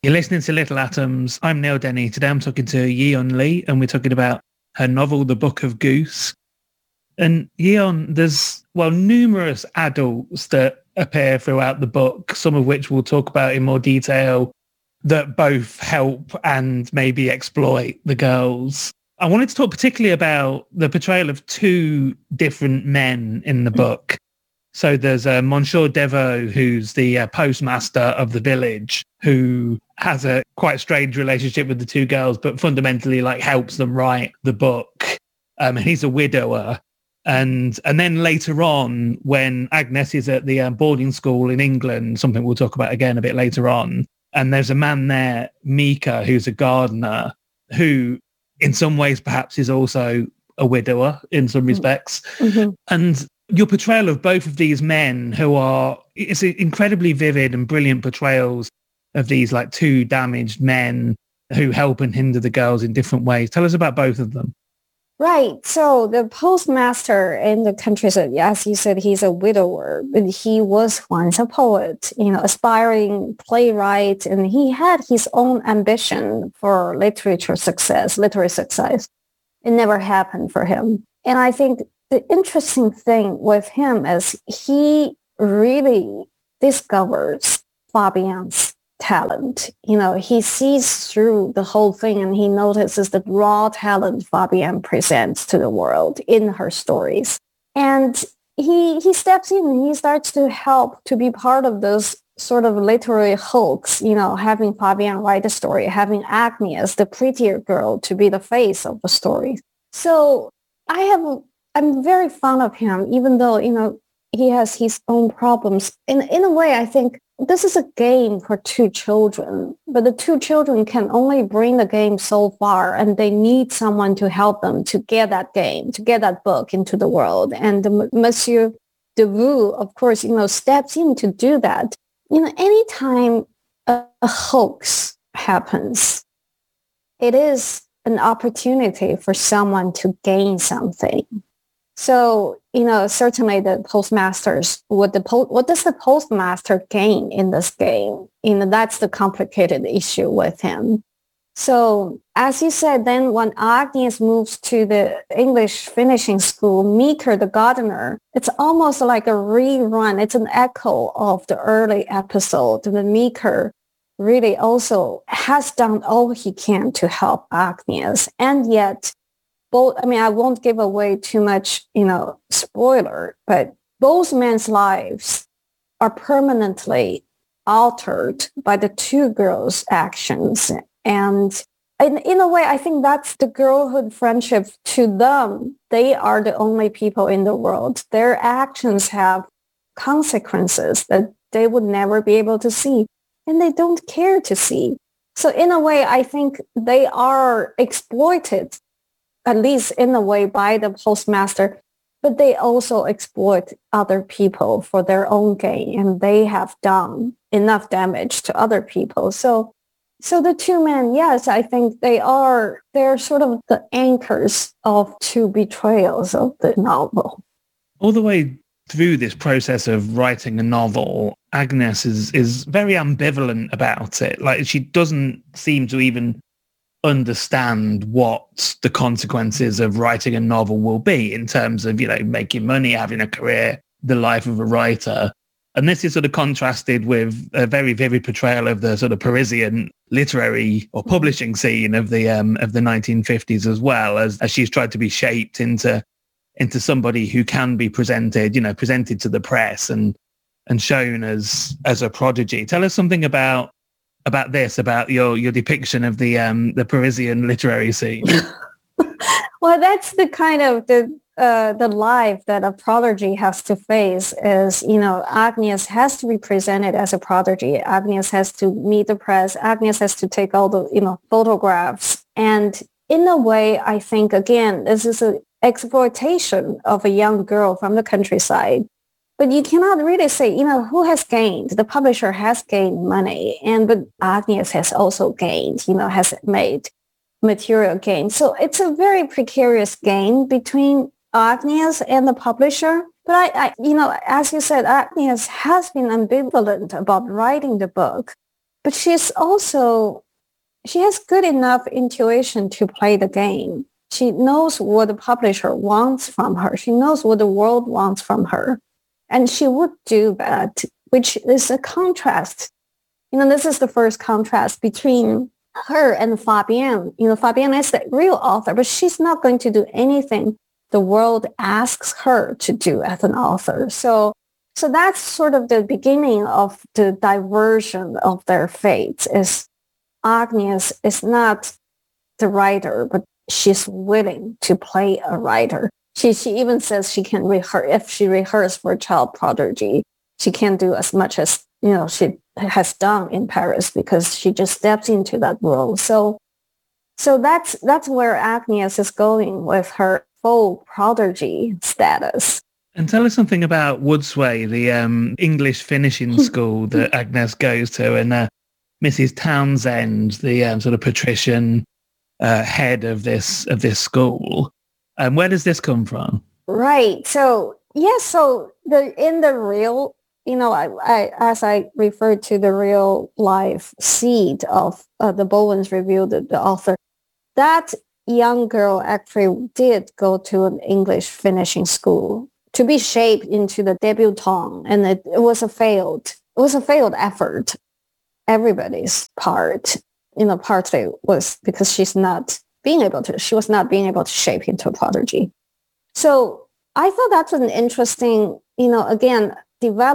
You're listening to Little Atoms. I'm Neil Denny. Today I'm talking to Yeon Lee, and we're talking about her novel, The Book of Goose. And Yeon, there's, numerous adults that appear throughout the book, some of which we'll talk about in more detail, that both help and maybe exploit the girls. I wanted to talk particularly about the portrayal of two different men in the book. So there's Monsieur Deveau, who's the postmaster of the village, who has a quite strange relationship with the two girls, but fundamentally helps them write the book. And he's a widower. And then later on, when Agnes is at the boarding school in England, something we'll talk about again a bit later on, and there's a man there, Mika, who's a gardener, who in some ways perhaps is also a widower in some respects. Mm-hmm. And your portrayal of both of these men it's incredibly vivid and brilliant portrayals of these two damaged men who help and hinder the girls in different ways. Tell us about both of them. Right. So the postmaster in the countryside, as you said, he's a widower, but he was once a poet, aspiring playwright, and he had his own ambition for literary success. It never happened for him. And I think the interesting thing with him is he really discovers Fabienne's talent. He sees through the whole thing and he notices the raw talent Fabienne presents to the world in her stories. And he steps in and he starts to help to be part of those sort of literary hooks, having Fabienne write a story, having Agnes, the prettier girl, to be the face of the story. So I'm very fond of him, even though, he has his own problems. In a way, I think this is a game for two children, but the two children can only bring the game so far, and they need someone to help them to get that game, to get that book into the world. And Monsieur Deveau, of course, steps in to do that. Anytime a hoax happens, it is an opportunity for someone to gain something. So, certainly the postmasters, what does the postmaster gain in this game? That's the complicated issue with him. So, as you said, then when Agnes moves to the English finishing school, Meeker, the gardener, it's almost like a rerun. It's an echo of the early episode. The Meeker really also has done all he can to help Agnes, and yet I won't give away too much, spoiler, but both men's lives are permanently altered by the two girls' actions. And in a way, I think that's the girlhood friendship. To them, they are the only people in the world. Their actions have consequences that they would never be able to see, and they don't care to see. So in a way, I think they are exploited, at least in a way, by the postmaster, but they also exploit other people for their own gain, and they have done enough damage to other people. So the two men, yes, I think they're sort of the anchors of two betrayals of the novel. All the way through this process of writing a novel, Agnes is very ambivalent about it. She doesn't seem to even understand what the consequences of writing a novel will be in terms of, making money, having a career, the life of a writer. And this is sort of contrasted with a very vivid portrayal of the sort of Parisian literary or publishing scene of the 1950s as well, as she's tried to be shaped into somebody who can be presented to the press and shown as a prodigy. Tell us something about this, about your depiction of the Parisian literary scene. Well, that's the kind of the life that a prodigy has to face. Is Agnes has to be presented as a prodigy. Agnes has to meet the press. Agnes has to take all the photographs. And in a way, I think again, this is an exploitation of a young girl from the countryside. But you cannot really say, who has gained? The publisher has gained money, but Agnes has also gained, has made material gain. So it's a very precarious game between Agnes and the publisher. But I as you said, Agnes has been ambivalent about writing the book. but she has good enough intuition to play the game. She knows what the publisher wants from her. She knows what the world wants from her. And she would do that, which is a contrast. This is the first contrast between her and Fabienne. Fabienne is the real author, but she's not going to do anything the world asks her to do as an author. So that's sort of the beginning of the diversion of their fates. Is Agnes is not the writer, but she's willing to play a writer. She even says she can rehearse. If she rehearsed for Child Prodigy, she can't do as much as she has done in Paris because she just steps into that role. So that's where Agnes is going with her full prodigy status. And tell us something about Woodsway, the English finishing school that Agnes goes to, and Mrs. Townsend, the sort of patrician head of this school. Where does this come from? Right. So in the real, I as I referred to the real life seed of the Bowen's Review, the author, that young girl actually did go to an English finishing school to be shaped into the debutante, and it was a failed effort. Everybody's part, partly was because she was not being able to shape into a prodigy. So I thought that's an interesting, again, development